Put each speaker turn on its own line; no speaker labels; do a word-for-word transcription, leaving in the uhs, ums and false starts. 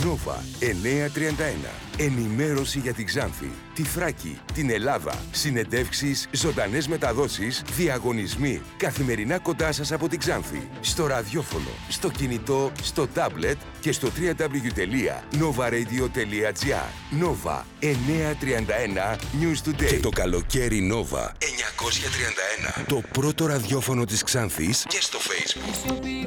Νόβα εννιακόσια τριάντα ένα. Ενημέρωση για την Ξάνθη, τη Θράκη, την Ελλάδα. Συνεντεύξεις, ζωντανές μεταδόσεις, διαγωνισμοί. Καθημερινά κοντά σας από την Ξάνθη. Στο ραδιόφωνο, στο κινητό, στο τάμπλετ και στο double-u double-u double-u τελεία nova radio τελεία gr. Νόβα εννιακόσια τριάντα ένα News Today. Και το καλοκαίρι Νόβα εννιακόσια τριάντα ένα. Το πρώτο ραδιόφωνο της Ξάνθης και στο Facebook.